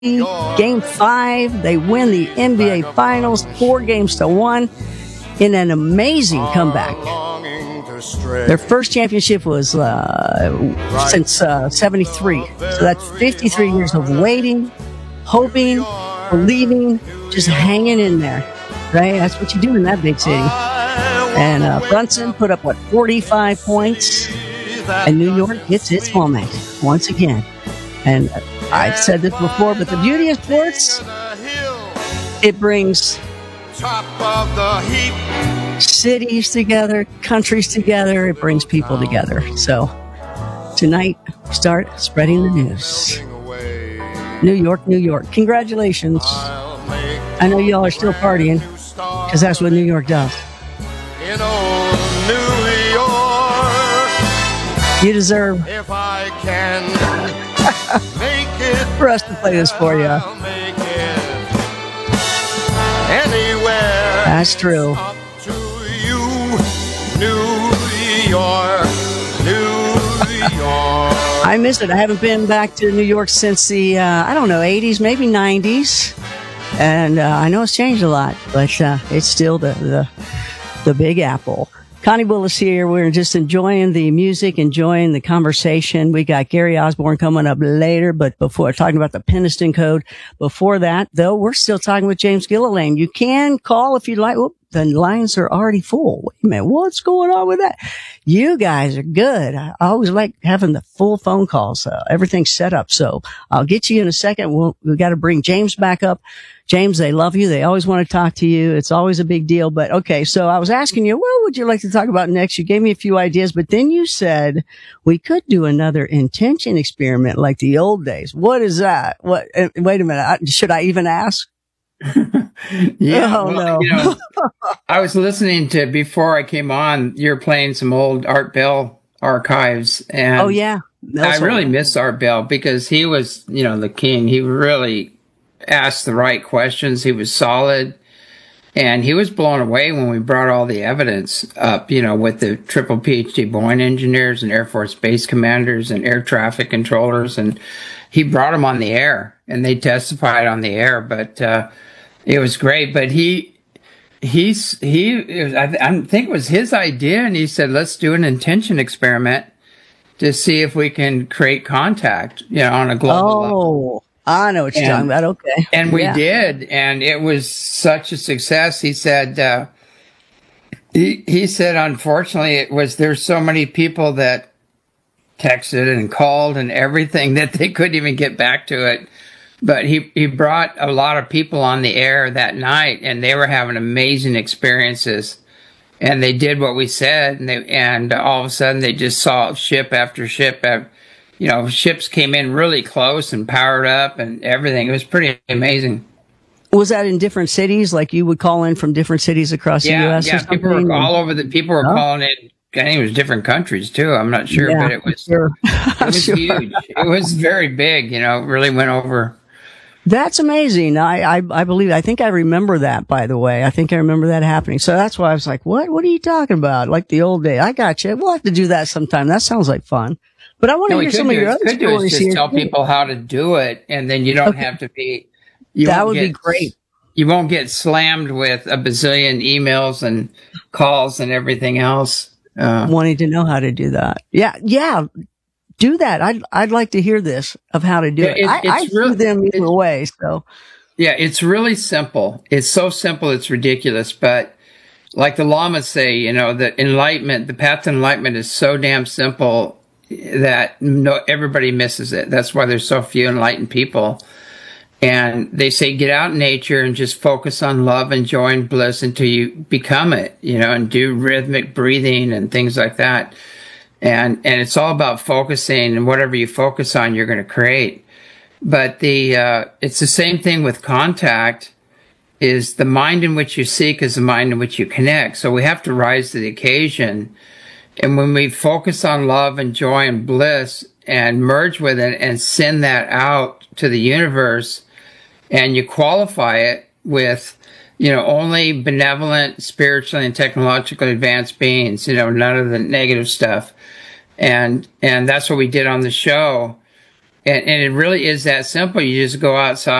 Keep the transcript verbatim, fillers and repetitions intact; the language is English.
Game five, they win the N B A Finals, four games to one, in an amazing comeback. Their first championship was uh, since uh, seventy-three. So that's fifty-three years of waiting, hoping, believing, just hanging in there. Right? That's what you do in that big city. And uh, Brunson put up, what, forty-five points? And New York gets its moment once again. And I've said this before, but the beauty of sports, it brings cities together, countries together. It brings people together. So tonight, start spreading the news. New York, New York. Congratulations. I know y'all are still partying because that's what New York does. You deserve if I can make it for us to play this for you. Anywhere. That's true. Up to you, New York, New York. I miss it. I haven't been back to New York since the, uh, I don't know, eighties, maybe nineties. And uh, I know it's changed a lot, but uh, it's still the, the, the Big Apple. Connie Willis here. We're just enjoying the music, enjoying the conversation. We got Gary Osborne coming up later, but before talking about the Peniston Code. Before that, though, we're still talking with James Gilliland. You can call if you'd like. Whoop, the lines are already full. Wait a minute, what's going on with that? You guys are good. I always like having the full phone calls. Uh, everything's set up, so I'll get you in a second. We'll, we've got to bring James back up. James, they love you. They always want to talk to you. It's always a big deal. But okay, so I was asking you, what would you like to talk about next? You gave me a few ideas, but then you said we could do another intention experiment like the old days. What is that? What? Uh, wait a minute. Should I even ask? yeah. Oh, well, no. You know, I was listening to, before I came on, you're playing some old Art Bell archives. And oh, yeah. I really miss Art Bell because he was, you know, the king. He really asked the right questions. He was solid. And he was blown away when we brought all the evidence up, you know, with the triple PhD Boeing engineers and Air Force base commanders and air traffic controllers. And he brought them on the air and they testified on the air. But uh, it was great. But he, he's, he, it was, I, I think it was his idea. And he said, let's do an intention experiment to see if we can create contact, you know, on a global oh. level. I know what you're and, talking about. Okay. And we yeah. did. And it was such a success. He said, uh, he, he said, unfortunately, it was, there's so many people that texted and called and everything that they couldn't even get back to it. But he, he brought a lot of people on the air that night and they were having amazing experiences. And they did what we said. And they, and all of a sudden they just saw ship after ship after, you know, ships came in really close and powered up and everything. It was pretty amazing. Was that in different cities? Like you would call in from different cities across yeah, the U S? Yeah, or something? people were all over the, people were oh. calling in. I think it was different countries too. I'm not sure, yeah, but it was, sure. it was sure. huge. It was very big, you know, it really went over. That's amazing. I, I, I believe, I think I remember that, by the way. I think I remember that happening. So that's why I was like, what, what are you talking about? Like the old day. I got you. We'll have to do that sometime. That sounds like fun. But I want to no, hear some of your other could stories do is just here. tell people how to do it, and then you don't okay. have to be. You that would get, be great. You won't get slammed with a bazillion emails and calls and everything else. Uh, Wanting to know how to do that. Yeah, yeah. Do that. I'd I'd like to hear this of how to do it. it. I, I really, do them either way. So. Yeah, it's really simple. It's so simple, it's ridiculous. But like the Lamas say, you know, the enlightenment, the path to enlightenment is so damn simple that no, everybody misses it. That's why there's so few enlightened people. And they say, get out in nature and just focus on love and joy and bliss until you become it, you know, and do rhythmic breathing and things like that. And, and it's all about focusing, and whatever you focus on, you're going to create. But the, uh, it's the same thing with contact. Is the mind in which you seek is the mind in which you connect. So we have to rise to the occasion. And when we focus on love and joy and bliss and merge with it and send that out to the universe, and you qualify it with, you know, only benevolent, spiritually and technologically advanced beings, you know, none of the negative stuff. And, and that's what we did on the show. And, and it really is that simple. You just go outside